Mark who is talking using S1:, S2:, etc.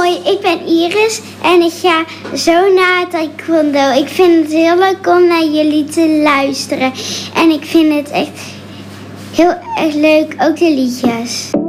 S1: Hoi, ik ben Iris en ik ga zo naar taekwondo. Ik vind het heel leuk om naar jullie te luisteren. En ik vind het echt heel erg leuk, ook de liedjes.